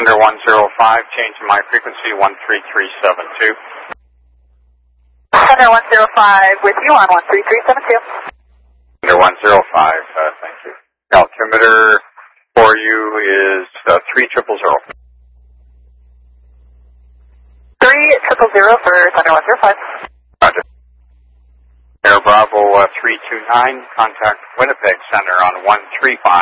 Thunder 105, change in my frequency 13372. Thunder 105 with you on 13372. Thunder 105, thank you. Altimeter for you is 3000. 3000 for Thunder 105. Roger. Air Bravo 329, contact Winnipeg Center on 135.